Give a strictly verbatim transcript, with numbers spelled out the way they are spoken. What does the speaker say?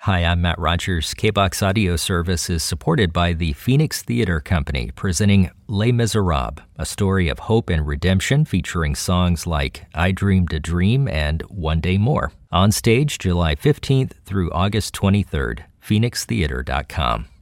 Hi, I'm Matt Rogers. K B O X Audio Service is supported by the Phoenix Theater Company, presenting Les Miserables, a story of hope and redemption featuring songs like I Dreamed a Dream and One Day More. On stage July fifteenth through August twenty-third, phoenix theater dot com.